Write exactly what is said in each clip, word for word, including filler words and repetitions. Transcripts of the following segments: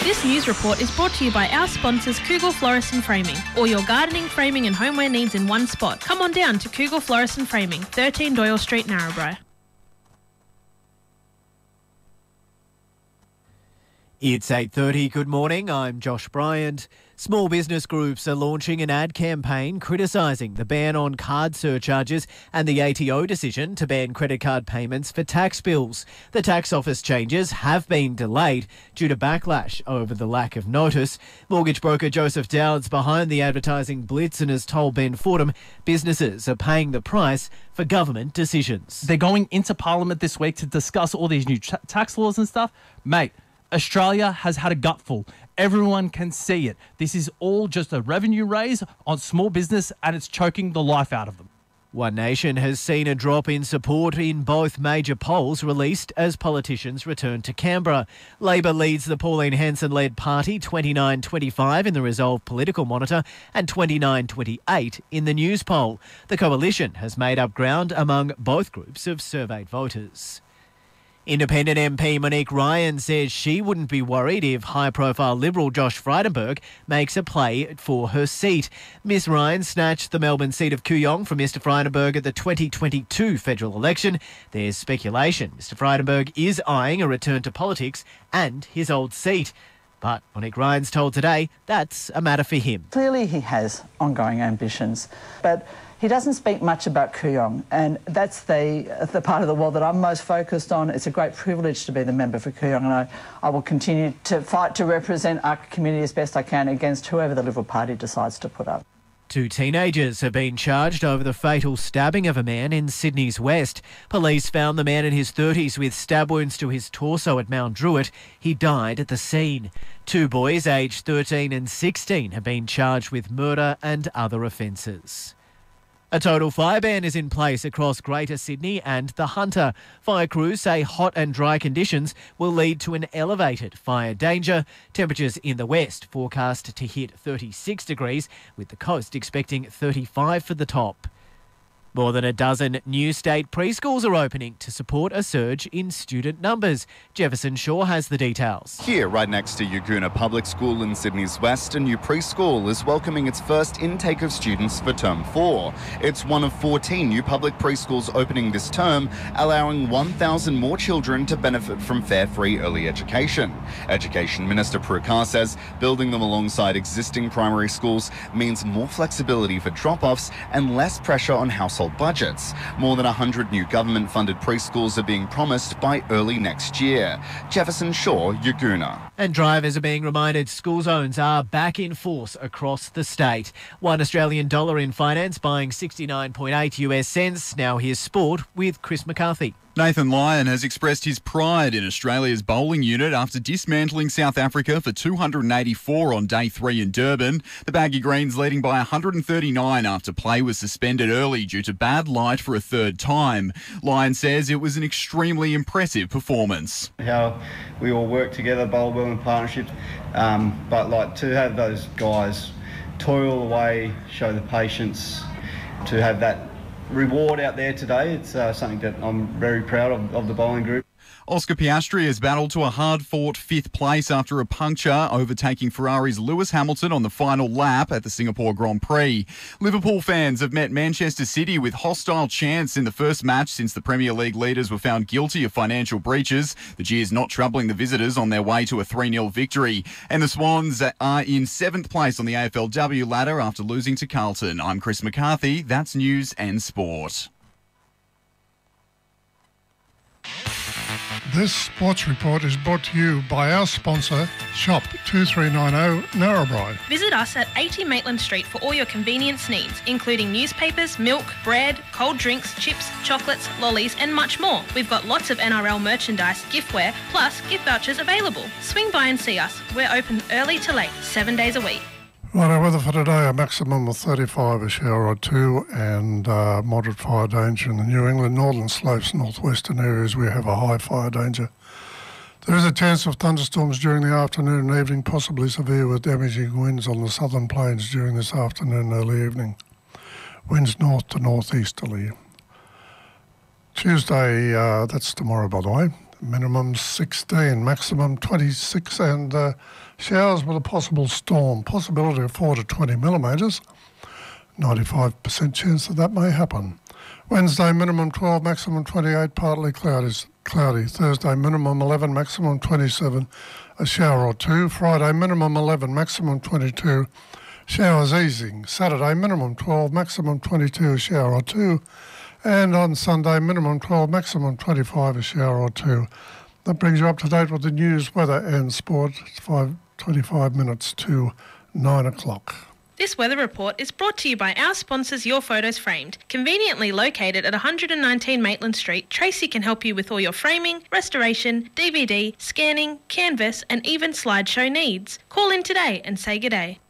This news report is brought to you by our sponsors Kugel Florist and Framing. All your gardening, framing and homeware needs in one spot. Come on down to Kugel Florist and Framing, thirteen Doyle Street, Narrabri. It's eight thirty. Good morning. I'm Josh Bryant. Small business groups are launching an ad campaign criticising the ban on card surcharges and the A T O decision to ban credit card payments for tax bills. The tax office changes have been delayed due to backlash over the lack of notice. Mortgage broker Joseph Dowd's behind the advertising blitz and has told Ben Fordham businesses are paying the price for government decisions. They're going into Parliament this week to discuss all these new tra- tax laws and stuff. Mate, Australia has had a gutful. Everyone can see it. This is all just a revenue raise on small business and it's choking the life out of them. One Nation has seen a drop in support in both major polls released as politicians return to Canberra. Labor leads the Pauline Hanson-led party twenty-nine twenty-five in the Resolve Political Monitor and twenty-nine twenty-eight in the News poll. The coalition has made up ground among both groups of surveyed voters. Independent M P Monique Ryan says she wouldn't be worried if high-profile Liberal Josh Frydenberg makes a play for her seat. Miss Ryan snatched the Melbourne seat of Kooyong from Mister Frydenberg at the twenty twenty-two federal election. There's speculation Mister Frydenberg is eyeing a return to politics and his old seat. But Monique Ryan's told Today that's a matter for him. Clearly he has ongoing ambitions, but he doesn't speak much about Kooyong, and that's the the part of the world that I'm most focused on. It's a great privilege to be the member for Kooyong, and I, I will continue to fight to represent our community as best I can against whoever the Liberal Party decides to put up. Two teenagers have been charged over the fatal stabbing of a man in Sydney's West. Police found the man in his thirties with stab wounds to his torso at Mount Druitt. He died at the scene. Two boys aged thirteen and sixteen have been charged with murder and other offences. A total fire ban is in place across Greater Sydney and the Hunter. Fire crews say hot and dry conditions will lead to an elevated fire danger. Temperatures in the west forecast to hit thirty-six degrees, with the coast expecting thirty-five for the top. More than a dozen new state preschools are opening to support a surge in student numbers. Jefferson Shaw has the details. Here, right next to Yaguna Public School in Sydney's West, a new preschool is welcoming its first intake of students for term four. It's one of fourteen new public preschools opening this term, allowing one thousand more children to benefit from fare-free early education. Education Minister Prue Carr says building them alongside existing primary schools means more flexibility for drop-offs and less pressure on household budgets. More than one hundred new government-funded preschools are being promised by early next year. Jefferson Shaw, Yaguna. And drivers are being reminded school zones are back in force across the state. One Australian dollar in finance buying sixty-nine point eight US cents. Now here's sport with Chris McCarthy. Nathan Lyon has expressed his pride in Australia's bowling unit after dismantling South Africa for two hundred eighty-four on day three in Durban. The Baggy Greens leading by one hundred thirty-nine after play was suspended early due to bad light for a third time. Lyon says it was an extremely impressive performance. How we all work together, bowl well in partnership, um, but like to have those guys toil away, show the patience, to have that reward out there today. It's uh, something that I'm very proud of, of the bowling group. Oscar Piastri has battled to a hard-fought fifth place after a puncture, overtaking Ferrari's Lewis Hamilton on the final lap at the Singapore Grand Prix. Liverpool fans have met Manchester City with hostile chants in the first match since the Premier League leaders were found guilty of financial breaches. The jeers not troubling the visitors on their way to a three nil victory. And the Swans are in seventh place on the A F L W ladder after losing to Carlton. I'm Chris McCarthy. That's News and Sport. This sports report is brought to you by our sponsor, Shop two three nine zero Narrabri. Visit us at eighty Maitland Street for all your convenience needs, including newspapers, milk, bread, cold drinks, chips, chocolates, lollies and much more. We've got lots of N R L merchandise, giftware, plus gift vouchers available. Swing by and see us. We're open early to late, seven days a week. Right, our weather for today, a maximum of thirty-five, a shower or two, and uh, moderate fire danger in the New England northern slopes, northwestern areas. We have a high fire danger. There is a chance of thunderstorms during the afternoon and evening, possibly severe with damaging winds on the southern plains during this afternoon and early evening. Winds north to northeasterly. Tuesday, uh, that's tomorrow by the way, minimum sixteen, maximum twenty-six, and uh, showers with a possible storm, possibility of four to twenty millimetres, ninety-five percent chance that that may happen. Wednesday, minimum twelve, maximum twenty-eight, partly cloudy. cloudy. Thursday, minimum eleven, maximum twenty-seven, a shower or two. Friday, minimum eleven, maximum twenty-two, showers easing. Saturday, minimum twelve, maximum twenty-two, a shower or two. And on Sunday, minimum twelve, maximum twenty-five, a shower or two. That brings you up to date with the news, weather and sport. It's five twenty-five minutes to nine o'clock. This weather report is brought to you by our sponsors Your Photos Framed. Conveniently located at one hundred nineteen Maitland Street, Tracy can help you with all your framing, restoration, D V D, scanning, canvas and even slideshow needs. Call in today and say g'day.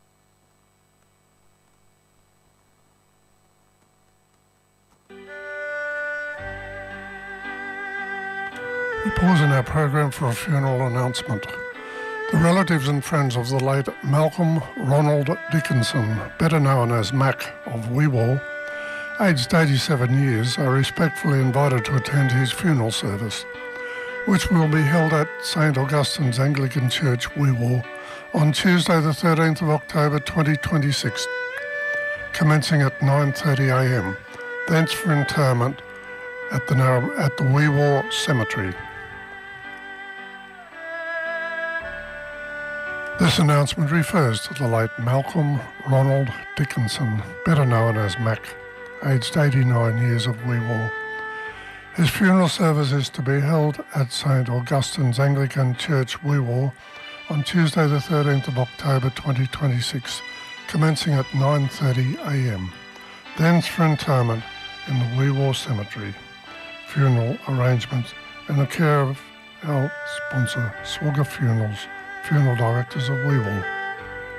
We pause in our program for a funeral announcement. The relatives and friends of the late Malcolm Ronald Dickinson, better known as Mac of Weewall, aged eighty-seven years, are respectfully invited to attend his funeral service, which will be held at Saint Augustine's Anglican Church, Weewall, on Tuesday the thirteenth of October twenty twenty-six, commencing at nine thirty a m, thence for interment at the, at the Weewall Cemetery. This announcement refers to the late Malcolm Ronald Dickinson, better known as Mac, aged eighty-nine years of Weewall. His funeral service is to be held at Saint Augustine's Anglican Church, Weewall, on Tuesday the thirteenth of October twenty twenty-six, commencing at nine thirty a m, thence for interment in the Weewall Cemetery. Funeral arrangements in the care of our sponsor, Swagger Funerals, funeral directors of Weewall.